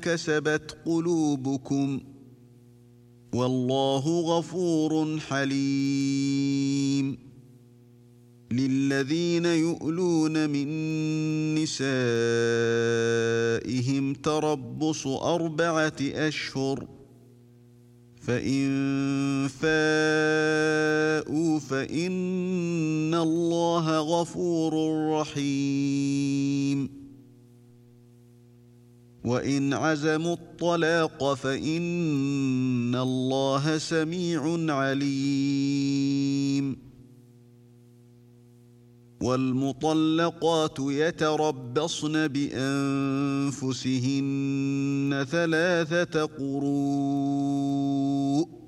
كسبت قلوبكم والله غفور حليم للذين يؤلون من نسائهم تربص 4 أشهر فإن فاءوا فإن الله غفور رحيم وإن عزموا الطلاق فإن الله سميع عليم والمطلقات يتربصن بأنفسهن 3 قروء